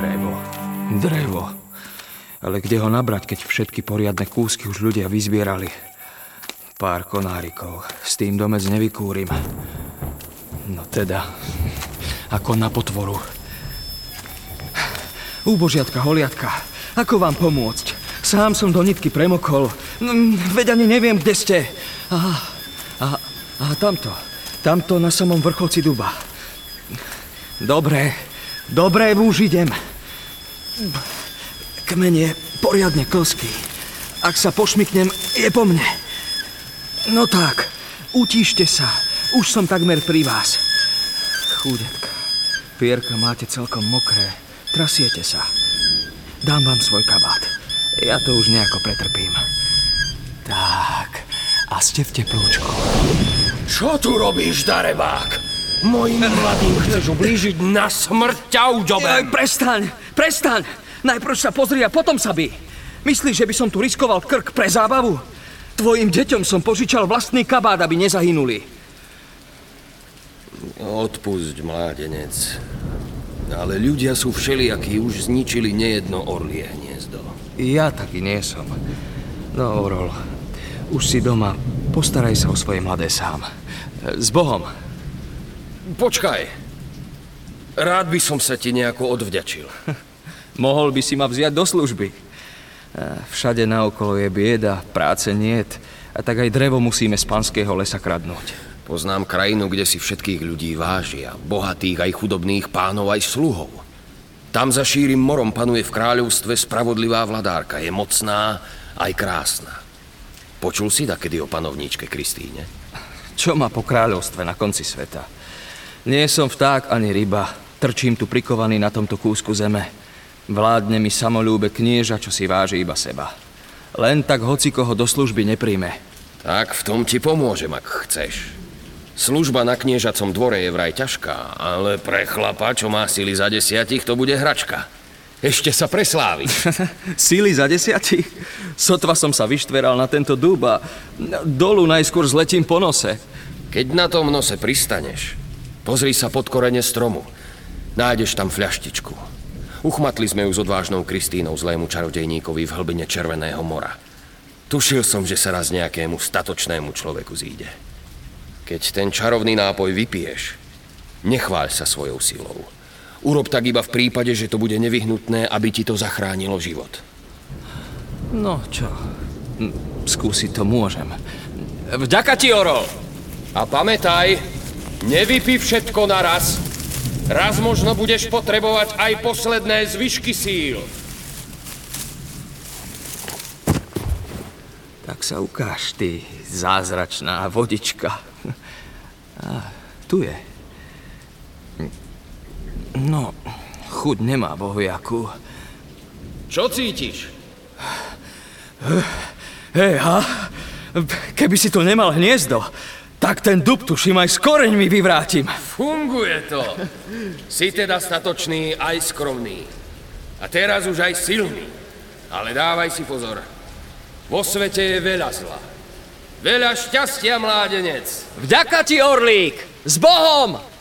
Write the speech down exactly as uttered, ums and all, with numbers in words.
Drevo. Drevo. Ale kde ho nabrať, keď všetky poriadne kúsky už ľudia vyzbierali? Pár konárikov. S tým domec nevykúrim. No teda, ako na potvoru. Úbožiatka, holiatka, ako vám pomôcť? Sám som do nitky premokol. Veď ani neviem, kde ste. Aha, aha, aha, tamto. Tamto na samom vrcholci duba. Dobre, dobre, už idem. Kmeň je poriadne klský. Ak sa pošmyknem, je po mne. No tak, utíšte sa. Už som takmer pri vás. Chúďatka, pierka máte celkom mokré. Trasiete sa. Dám vám svoj kabát. Ja to už nejako pretrpím. Tak, a ste v teplúčku. Čo tu robíš, darebák? Mojim mladým chceš ublížiť, na smrť ťa udobem. Prestaň, prestaň. Najprv sa pozri a potom sa by. Myslíš, že by som tu riskoval krk pre zábavu? Tvojim deťom som požičal vlastný kabát, aby nezahynuli. Odpusť, mládenec. Ale ľudia sú všelijakí, už zničili nejedno orlie hniezdo. Ja taký nie som. No, Orol, už si doma. Postaraj sa o svoje mladé sám. S Bohom. Počkaj. Rád by som sa ti nejako odvďačil. Mohol by si ma vziať do služby. Všade naokolo je bieda, práce niet. A tak aj drevo musíme z panského lesa kradnúť. Poznám krajinu, kde si všetkých ľudí vážia. Bohatých aj chudobných, pánov aj sluhov. Tam za šírim morom panuje v kráľovstve spravodlivá vladárka. Je mocná aj krásna. Počul si dakedy o panovníčke Kristíne? Čo má po kráľovstve na konci sveta? Nie som vták ani ryba. Trčím tu prikovaný na tomto kúsku zeme. Vládne mi samolúbe knieža, čo si váži iba seba. Len tak hocikoho do služby nepríjme. Tak v tom ti pomôžem, ak chceš. Služba na kniežacom dvore je vraj ťažká, ale pre chlapa, čo má sily za desiatich, to bude hračka. Ešte sa preslávi. Sily za desiatich? Sotva som sa vyštveral na tento dúb a dolu najskôr zletím po nose. Keď na tom nose pristaneš, pozri sa pod korene stromu. Nájdeš tam fľaštičku. Uchmatli sme ju s odvážnou Kristínou zlému čarodejníkovi v hlbine Červeného mora. Tušil som, že sa raz nejakému statočnému človeku zíde. Keď ten čarovný nápoj vypiješ, nechváľ sa svojou silou. Urob tak iba v prípade, že to bude nevyhnutné, aby ti to zachránilo život. No čo, skúsiť to môžem. Vďaka ti, Orol! A pamätaj, nevypij všetko naraz. Raz možno budeš potrebovať aj posledné zvyšky síl. Tak sa ukáž, ty zázračná vodička. A tu je. No, chuť nemá bohujakú. Čo cítiš? Hej, ha? Keby si tu nemal hniezdo, tak ten dub tuším aj s koreňmi vyvrátim. Funguje to. Si teda statočný aj skromný. A teraz už aj silný. Ale dávaj si pozor. Vo svete je veľa zla. Veľa šťastia, mládenec. Vďaka ti, Orlík! S Bohom!